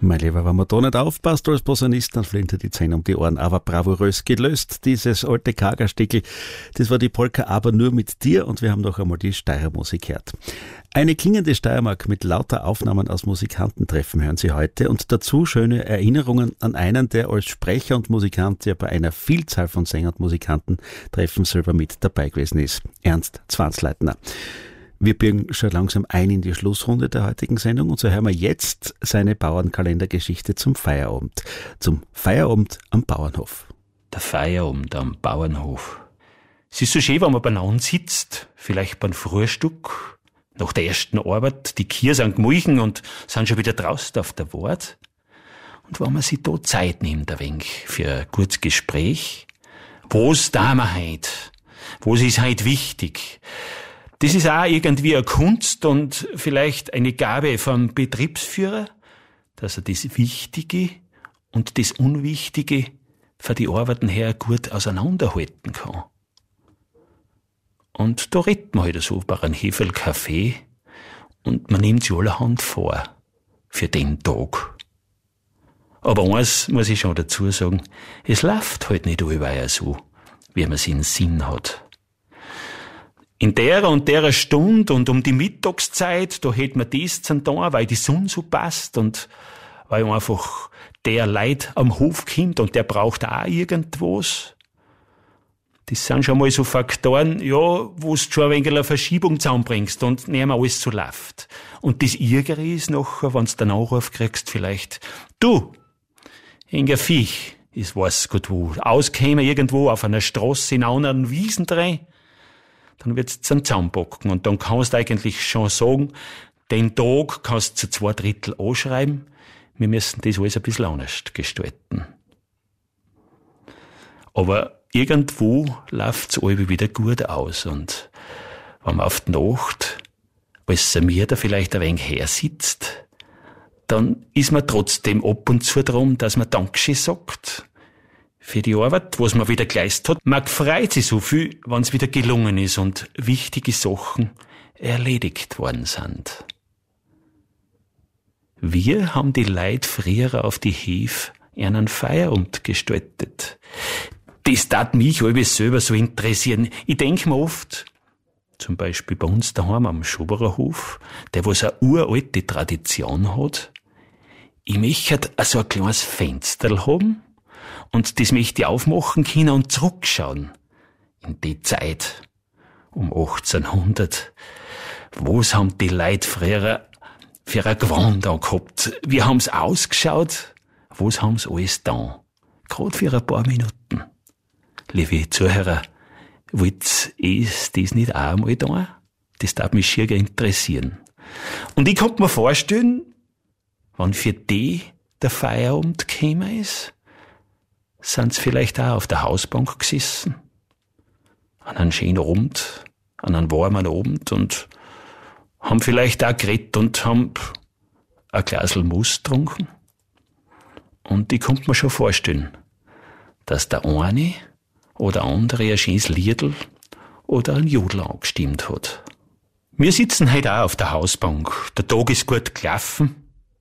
Mein Lieber, wenn man da nicht aufpasst als Posaunist, dann fliegen dir die Zähne um die Ohren. Aber bravourös gelöst, dieses alte Kagerstickel. Das war die Polka aber nur mit dir und wir haben noch einmal die Steirermusik gehört. Eine klingende Steiermark mit lauter Aufnahmen aus Musikantentreffen hören Sie heute und dazu schöne Erinnerungen an einen, der als Sprecher und Musikant ja bei einer Vielzahl von Sänger- und Musikantentreffen selber mit dabei gewesen ist. Ernst Zwanzleitner. Wir biegen schon langsam ein in die Schlussrunde der heutigen Sendung und so hören wir jetzt seine Bauernkalendergeschichte zum Feierabend. Zum Feierabend am Bauernhof. Der Feierabend am Bauernhof. Es ist so schön, wenn man beieinander sitzt, vielleicht beim Frühstück, nach der ersten Arbeit, die Kühe sind gemulchen und sind schon wieder draußen auf der Wart. Und wenn man sich da Zeit nimmt, ein wenig für ein gutes Gespräch, was tun wir heute? Was ist heute wichtig? Das ist auch irgendwie eine Kunst und vielleicht eine Gabe vom Betriebsführer, dass er das Wichtige und das Unwichtige für die Arbeiten her gut auseinanderhalten kann. Und da redet man halt so bei einem Hefel Kaffee und man nimmt sich allerhand vor für den Tag. Aber eins muss ich schon dazu sagen, es läuft halt nicht überall so, wie man es in Sinn hat. In der und der Stunde und um die Mittagszeit, da hätt man das zu tun, weil die Sonne so passt und weil einfach der Leid am Hof kommt und der braucht auch irgendwas. Das sind schon mal so Faktoren, ja, wo du schon ein wenig eine Verschiebung zusammenbringst und nicht mehr alles so läuft. Und das Ärgere ist nachher, wenn du den Anruf kriegst, vielleicht, du, ein Viech, ich weiß gut wo, auskäme irgendwo auf einer Straße in anderen Wiesen drin, dann wird's zum Zusammenpacken und dann kannst du eigentlich schon sagen, den Tag kannst du zu 2/3 anschreiben, wir müssen das alles ein bisschen anders gestalten. Aber irgendwo läuft's alle wieder gut aus und wenn man auf die Nacht als Samierter vielleicht ein wenig her sitzt, dann ist man trotzdem ab und zu drum, dass man Dankeschön sagt für die Arbeit, was man wieder geleistet hat. Man freut sich so viel, wenn es wieder gelungen ist und wichtige Sachen erledigt worden sind. Wir haben die Leute früher auf die Hef einen Feierabend gestaltet. Das tat mich alles selber so interessieren. Ich denk mir oft, zum Beispiel bei uns daheim am Schobererhof, der was eine uralte Tradition hat, ich möchte so ein kleines Fensterl haben und das möchte ich aufmachen können und zurückschauen in die Zeit um 1800. Was haben die Leute früher für ein Gewand angehabt? Wie haben's ausgeschaut? Was haben's alles da? Gerade für ein paar Minuten. Liebe Zuhörer, wollt ihr das nicht auch einmal da? Das darf mich schier interessieren. Und ich kann mir vorstellen, wenn für die der Feierabend gekommen ist, sind sie vielleicht auch auf der Hausbank gesessen, an einem schönen Abend, an einem warmen Abend und haben vielleicht auch geredet und haben ein Glasl Mus getrunken. Und ich kann mir schon vorstellen, dass der eine oder andere ein schönes Liedl oder ein Jodel angestimmt hat. Wir sitzen heute auch auf der Hausbank. Der Tag ist gut gelaufen.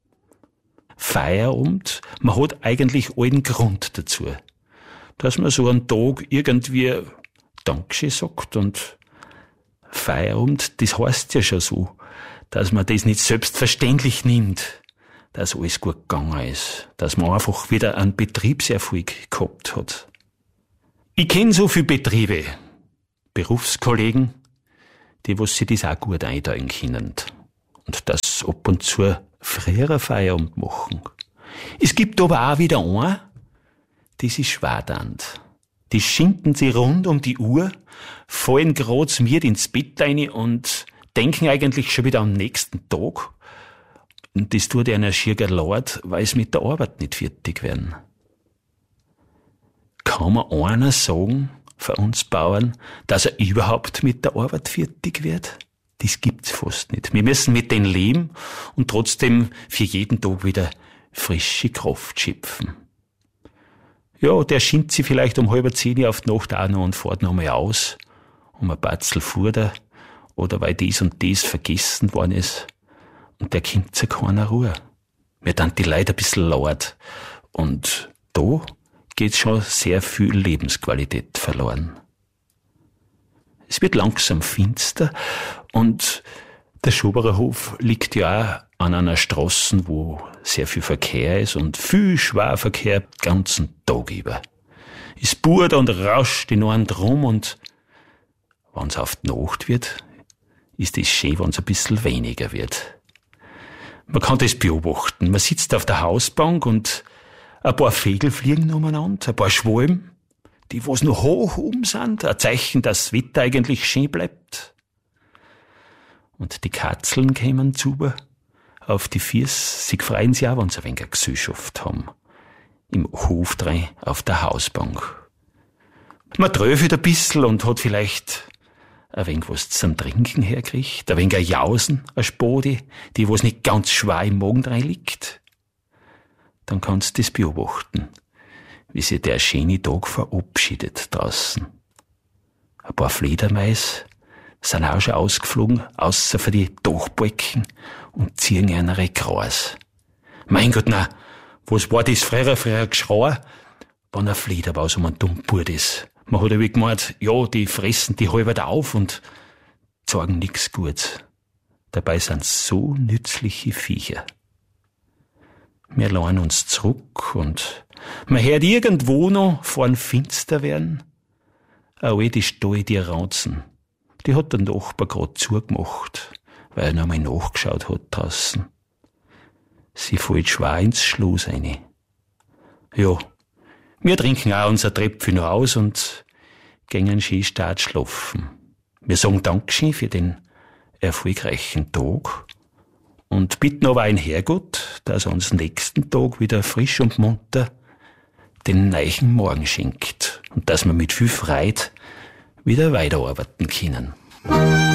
Feierabend, man hat eigentlich allen Grund dazu, dass man so einen Tag irgendwie Dankeschön sagt und Feierabend, das heißt ja schon so, dass man das nicht selbstverständlich nimmt, dass alles gut gegangen ist, dass man einfach wieder einen Betriebserfolg gehabt hat. Ich kenne so viele Betriebe, Berufskollegen, die was sich das auch gut einteilen können und das ab und zu früher Feierabend machen. Es gibt aber auch wieder einen, das ist schwadand. Die schinden sie rund um die Uhr, fallen grad mir ins Bett rein und denken eigentlich schon wieder am nächsten Tag. Und das tut einer schier leid, weil sie mit der Arbeit nicht fertig werden. Kann mir einer sagen, für uns Bauern, dass er überhaupt mit der Arbeit fertig wird? Das gibt's fast nicht. Wir müssen mit denen leben und trotzdem für jeden Tag wieder frische Kraft schöpfen. Ja, der schint sich vielleicht um 9:30 auf die Nacht auch noch und fährt noch mal aus, um ein Batzel Futter oder weil dies und das vergessen worden ist. Und der kommt zu keiner Ruhe. Mir dann die Leute ein bisschen laut. Und da geht schon sehr viel Lebensqualität verloren. Es wird langsam finster und der Schoberer Hof liegt ja auch an einer Straße, wo sehr viel Verkehr ist und viel Schwerverkehr den ganzen Tag über. Es burt und rauscht in einem drum und wenn es auf die Nacht wird, ist es schön, wenn es ein bisschen weniger wird. Man kann das beobachten. Man sitzt auf der Hausbank und ein paar Vögel fliegen umeinander, ein paar Schwalben, die was noch hoch oben sind, ein Zeichen, dass das Wetter eigentlich schön bleibt. Und die Katzeln kämen zu auf die Füße, sie freuen sich auch, wenn sie ein wenig eine Gesellschaft haben. Im Hof rein, auf der Hausbank. Man tröfelt ein bisschen und hat vielleicht ein wenig was zum Trinken herkriegt, ein wenig ein Jausen, ein Spodi, die was nicht ganz schwer im Magen rein liegt. Dann kannst du das beobachten, wie sich der schöne Tag verabschiedet draußen. Ein paar Fledermäuse sind auch schon ausgeflogen, außer für die Dachbalken und ziehen einer Gras. Mein Gott, na, was war das früher Geschrei, wenn ein Fledermaus um einen Dummburt ist? Man hat ja wie gemeint, ja, die fressen die halber auf und sagen nix Gutes. Dabei sind so nützliche Viecher. Wir lehnen uns zurück und man hört irgendwo noch vorn finster werden. Auch die Stall, die Ranzen, die hat der Nachbar grad zugemacht, weil er noch mal nachgeschaut hat draußen. Sie fällt schwer ins Schloss rein. Ja, wir trinken auch unser Tröpfchen noch aus und gehen schön Start schlafen. Wir sagen Dankeschön für den erfolgreichen Tag und bitten aber einen Herrgott, dass er uns nächsten Tag wieder frisch und munter den neuen Morgen schenkt und dass wir mit viel Freude wieder weiterarbeiten können.